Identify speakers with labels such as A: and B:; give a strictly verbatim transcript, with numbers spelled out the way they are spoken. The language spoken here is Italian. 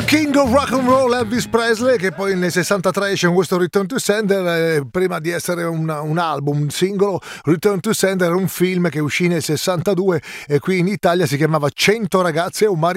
A: The King of Rock and Roll, Elvis Presley, che poi nel sessantatré esce con questo Return to Sender, eh, prima di essere un, un album, un singolo. Return to Sender era un film che uscì nel sessantadue e qui in Italia si chiamava cento ragazze e un marito